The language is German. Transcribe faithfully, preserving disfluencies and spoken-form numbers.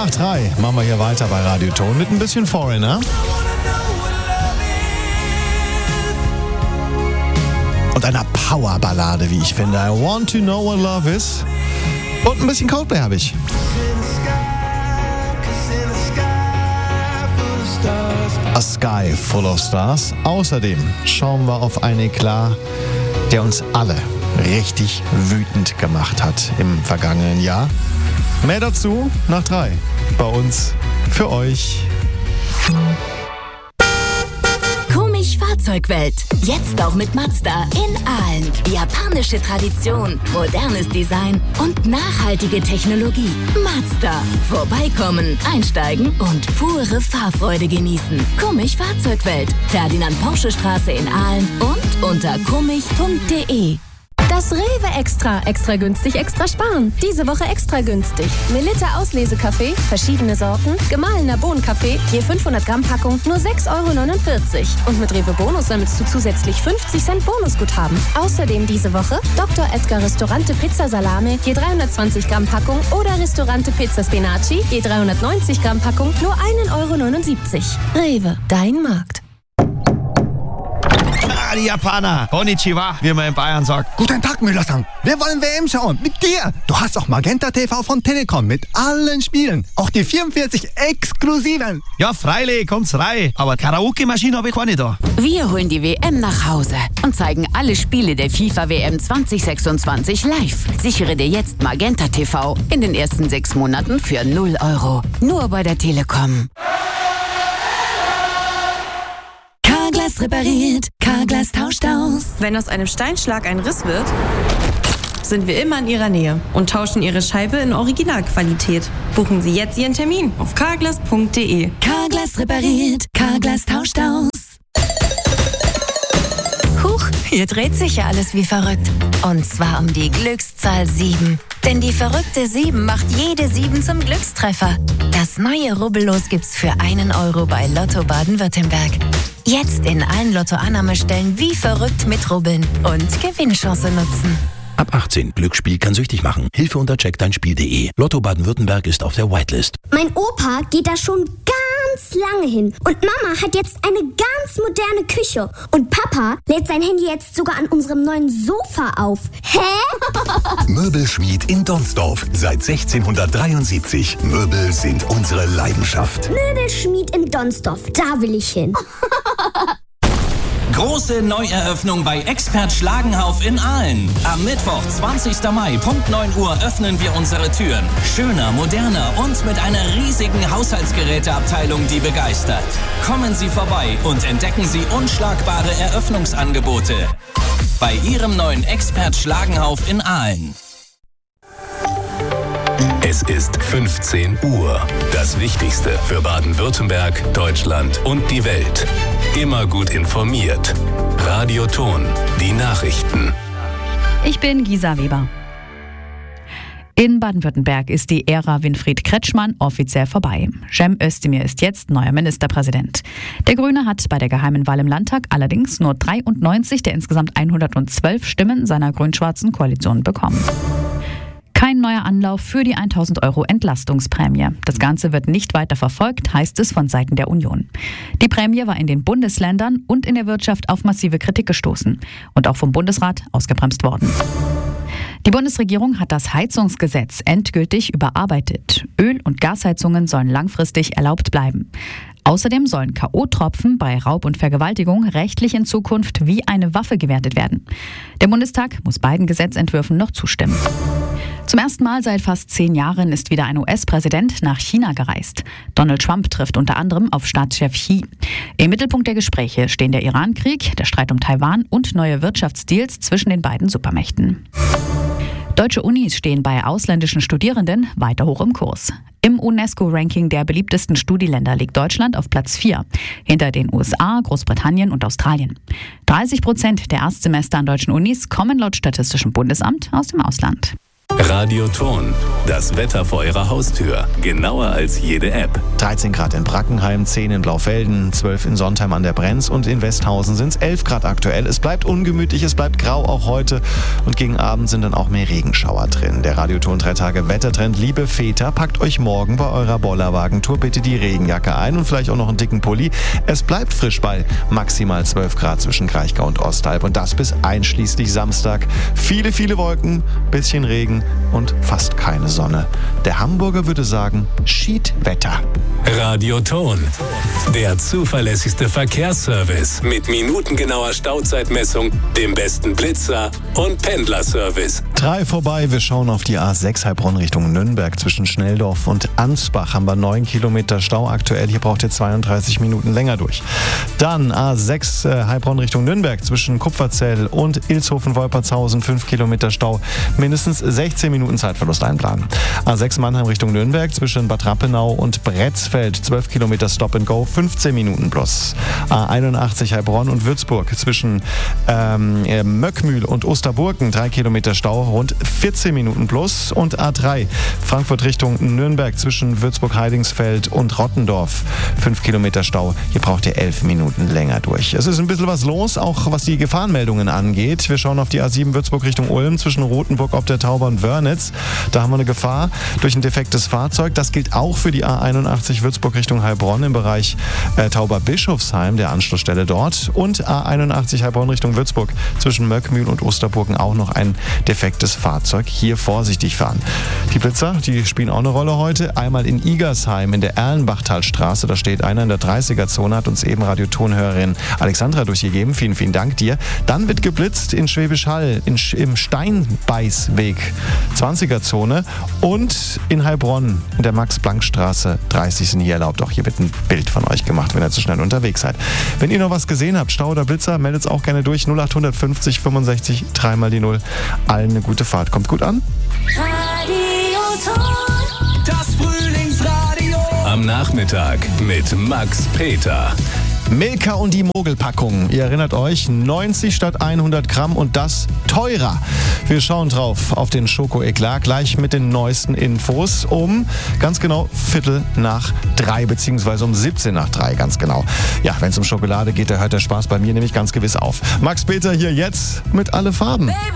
nach drei machen wir hier weiter bei Radio Ton mit ein bisschen Foreigner. Und einer Powerballade, wie ich finde. I want to know what love is. Und ein bisschen Coldplay habe ich. A Sky Full of Stars. Außerdem schauen wir auf einen Eklat, der uns alle richtig wütend gemacht hat im vergangenen Jahr. Mehr dazu nach drei. Bei uns für euch. Komisch Fahrzeugwelt. Jetzt auch mit Mazda in Aalen. Japanische Tradition, modernes Design und nachhaltige Technologie. Mazda. Vorbeikommen, einsteigen und pure Fahrfreude genießen. Komisch Fahrzeugwelt. Ferdinand Porsche Straße in Aalen und unter komisch punkt de. Das Rewe Extra. Extra günstig, extra sparen. Diese Woche extra günstig. Melitta Auslesekaffee, verschiedene Sorten, gemahlener Bohnenkaffee, je fünfhundert Gramm Packung, nur sechs Euro neunundvierzig. Und mit Rewe Bonus sammelst du zusätzlich fünfzig Cent Bonusguthaben. Außerdem diese Woche Doktor Edgar Restaurante Pizza Salame, je dreihundertzwanzig Gramm Packung oder Restaurante Pizza Spinaci, je dreihundertneunzig Gramm Packung, nur ein Euro neunundsiebzig. Rewe, dein Markt. Ah, die Japaner. Konnichiwa, wie man in Bayern sagt. Guten Tag, Müller-san. Wir wollen W M schauen. Mit dir. Du hast auch Magenta T V von Telekom mit allen Spielen. Auch die vierundvierzig exklusiven. Ja, freilich, kommt's rein. Aber Karaoke-Maschine habe ich keine da. Wir holen die W M nach Hause und zeigen alle Spiele der FIFA W M zwanzig sechsundzwanzig live. Sichere dir jetzt Magenta T V in den ersten sechs Monaten für null Euro. Nur bei der Telekom. Carglass repariert, Carglass tauscht aus. Wenn aus einem Steinschlag ein Riss wird, sind wir immer in Ihrer Nähe und tauschen Ihre Scheibe in Originalqualität. Buchen Sie jetzt Ihren Termin auf carglass punkt de. Carglass repariert, Carglass tauscht aus. Huch, hier dreht sich ja alles wie verrückt. Und zwar um die Glückszahl sieben. Denn die verrückte sieben macht jede sieben zum Glückstreffer. Das neue Rubbellos gibt's für einen Euro bei Lotto Baden-Württemberg. Jetzt in allen Lotto-Annahmestellen wie verrückt mitrubbeln und Gewinnchance nutzen. Ab achtzehn. Glücksspiel kann süchtig machen. Hilfe unter check dein spiel punkt de. Lotto Baden-Württemberg ist auf der Whitelist. Mein Opa geht da schon ganz lange hin. Und Mama hat jetzt eine ganz moderne Küche. Und Papa lädt sein Handy jetzt sogar an unserem neuen Sofa auf. Hä? Möbelschmied in Donsdorf. Seit sechzehnhundertdreiundsiebzig. Möbel sind unsere Leidenschaft. Möbelschmied in Donsdorf. Da will ich hin. Große Neueröffnung bei Expert Schlagenhauf in Aalen. Am Mittwoch, zwanzigsten Mai, Punkt neun Uhr, öffnen wir unsere Türen. Schöner, moderner und mit einer riesigen Haushaltsgeräteabteilung, die begeistert. Kommen Sie vorbei und entdecken Sie unschlagbare Eröffnungsangebote bei Ihrem neuen Expert Schlagenhauf in Aalen. Es ist fünfzehn Uhr. Das Wichtigste für Baden-Württemberg, Deutschland und die Welt. Immer gut informiert. Radio Ton, die Nachrichten. Ich bin Gisa Weber. In Baden-Württemberg ist die Ära Winfried Kretschmann offiziell vorbei. Cem Özdemir ist jetzt neuer Ministerpräsident. Der Grüne hat bei der geheimen Wahl im Landtag allerdings nur dreiundneunzig der insgesamt hundertzwölf Stimmen seiner grün-schwarzen Koalition bekommen. Kein neuer Anlauf für die tausend Euro Entlastungsprämie. Das Ganze wird nicht weiter verfolgt, heißt es von Seiten der Union. Die Prämie war in den Bundesländern und in der Wirtschaft auf massive Kritik gestoßen und auch vom Bundesrat ausgebremst worden. Die Bundesregierung hat das Heizungsgesetz endgültig überarbeitet. Öl- und Gasheizungen sollen langfristig erlaubt bleiben. Außerdem sollen K O-Tropfen bei Raub und Vergewaltigung rechtlich in Zukunft wie eine Waffe gewertet werden. Der Bundestag muss beiden Gesetzentwürfen noch zustimmen. Zum ersten Mal seit fast zehn Jahren ist wieder ein U S-Präsident nach China gereist. Donald Trump trifft unter anderem auf Staatschef Xi. Im Mittelpunkt der Gespräche stehen der Iran-Krieg, der Streit um Taiwan und neue Wirtschaftsdeals zwischen den beiden Supermächten. Deutsche Unis stehen bei ausländischen Studierenden weiter hoch im Kurs. Im UNESCO-Ranking der beliebtesten Studieländer liegt Deutschland auf Platz vier, hinter den U S A, Großbritannien und Australien. dreißig Prozent der Erstsemester an deutschen Unis kommen laut Statistischem Bundesamt aus dem Ausland. Radio Ton, das Wetter vor Ihrer Haustür. Genauer als jede App. dreizehn Grad in Brackenheim, zehn in Blaufelden, zwölf in Sontheim an der Brenz und in Westhausen sind es elf Grad aktuell. Es bleibt ungemütlich, es bleibt grau auch heute und gegen Abend sind dann auch mehr Regenschauer drin. Der Radio Ton drei Tage Wettertrend. Liebe Väter, packt euch morgen bei eurer Bollerwagentour bitte die Regenjacke ein und vielleicht auch noch einen dicken Pulli. Es bleibt frisch bei maximal zwölf Grad zwischen Kraichgau und Ostalb und das bis einschließlich Samstag. Viele, viele Wolken, bisschen Regen und fast keine Sonne. Der Hamburger würde sagen, Schiedwetter. Radio Ton, der zuverlässigste Verkehrsservice mit minutengenauer Stauzeitmessung, dem besten Blitzer und Pendlerservice. Drei vorbei, wir schauen auf die A sechs Heilbronn Richtung Nürnberg. Zwischen Schnelldorf und Ansbach haben wir neun Kilometer Stau aktuell. Hier braucht ihr zweiunddreißig Minuten länger durch. Dann A sechs äh, Heilbronn Richtung Nürnberg. Zwischen Kupferzell und Ilshofen-Wolpertshausen fünf Kilometer Stau. Mindestens sechzehn Minuten Zeitverlust einplanen. A sechs Mannheim Richtung Nürnberg. Zwischen Bad Rappenau und Bretzfeld zwölf Kilometer Stop and Go, fünfzehn Minuten plus. A einundachtzig Heilbronn und Würzburg. Zwischen ähm, Möckmühl und Osterburgen drei Kilometer Stau, rund vierzehn Minuten plus. Und A drei Frankfurt Richtung Nürnberg zwischen Würzburg-Heidingsfeld und Rottendorf fünf Kilometer Stau. Hier braucht ihr elf Minuten länger durch. Es ist ein bisschen was los, auch was die Gefahrenmeldungen angeht. Wir schauen auf die A sieben Würzburg Richtung Ulm zwischen Rothenburg ob der Tauber und Wörnitz. Da haben wir eine Gefahr durch ein defektes Fahrzeug. Das gilt auch für die A einundachtzig Würzburg Richtung Heilbronn im Bereich äh, Tauber-Bischofsheim, der Anschlussstelle dort. Und A einundachtzig Heilbronn Richtung Würzburg zwischen Möckmühl und Osterburgen auch noch ein defektes Fahrzeug. Hier vorsichtig fahren. Die Blitzer, die spielen auch eine Rolle heute. Einmal in Igersheim in der Erlenbachtalstraße. Da steht einer in der dreißiger-Zone, hat uns eben Radiotonhörerin Alexandra durchgegeben. Vielen, vielen Dank dir. Dann wird geblitzt in Schwäbisch Hall, in, im Steinbeißweg, zwanziger-Zone und in Heilbronn in der Max-Planck-Straße dreißig sind hier erlaubt. Auch hier wird ein Bild von euch gemacht, wenn ihr zu schnell unterwegs seid. Wenn ihr noch was gesehen habt, Stau oder Blitzer, meldet es auch gerne durch. null acht fünfzig fünfundsechzig dreimal die null. Allen eine gute Fahrt. Kommt gut an. Radio Ton. Das Frühlingsradio. Am Nachmittag mit Max Peter. Milka und die Mogelpackung. Ihr erinnert euch, neunzig statt hundert Gramm und das teurer. Wir schauen drauf auf den Schoko-Eklat gleich mit den neuesten Infos um ganz genau Viertel nach drei, beziehungsweise um siebzehn nach drei, ganz genau. Ja, wenn es um Schokolade geht, da hört der Spaß bei mir nämlich ganz gewiss auf. Max Peter hier jetzt mit Alle Farben. Baby.